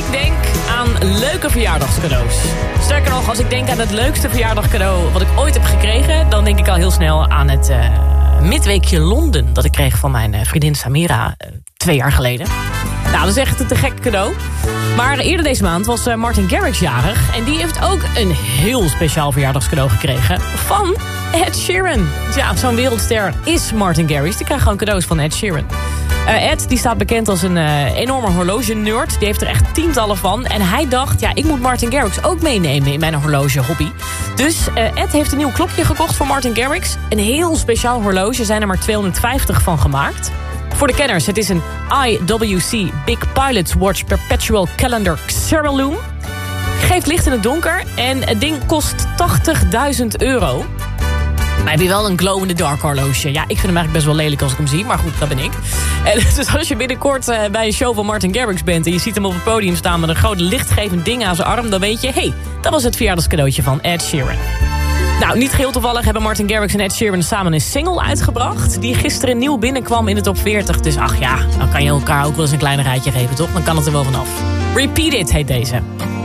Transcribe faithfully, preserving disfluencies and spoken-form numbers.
denk aan leuke verjaardagscadeaus. Sterker nog, als ik denk aan het leukste verjaardagscadeau wat ik ooit heb gekregen, dan denk ik al heel snel aan het uh, midweekje Londen dat ik kreeg van mijn uh, vriendin Samira uh, twee jaar geleden. Nou, dat is echt een te gek cadeau. Maar eerder deze maand was uh, Martin Garrix jarig. En die heeft ook een heel speciaal verjaardagscadeau gekregen van Ed Sheeran. Ja, zo'n wereldster is Martin Garrix. Die krijgt gewoon cadeaus van Ed Sheeran. Uh, Ed die staat bekend als een uh, enorme horloge-nerd. Die heeft er echt tientallen van. En hij dacht, ja, ik moet Martin Garrix ook meenemen in mijn horloge-hobby. Dus uh, Ed heeft een nieuw klokje gekocht voor Martin Garrix. Een heel speciaal horloge. Er zijn er maar tweehonderdvijftig van gemaakt. Voor de kenners, het is een I W C Big Pilot's Watch Perpetual Calendar Ceruleum. Geeft licht in het donker en het ding kost tachtigduizend euro. Maar heb je wel een glow-in-the-dark horloge. Ja, ik vind hem eigenlijk best wel lelijk als ik hem zie, maar goed, dat ben ik. En dus als je binnenkort uh, bij een show van Martin Garrix bent en je ziet hem op het podium staan met een groot lichtgevend ding aan zijn arm, dan weet je, hé, hey, dat was het verjaardagscadeautje van Ed Sheeran. Nou, niet geheel toevallig hebben Martin Garrix en Ed Sheeran samen een single uitgebracht, die gisteren nieuw binnenkwam in de top veertig. Dus ach ja, dan kan je elkaar ook wel eens een klein rijtje geven, toch? Dan kan het er wel vanaf. Repeat It heet deze.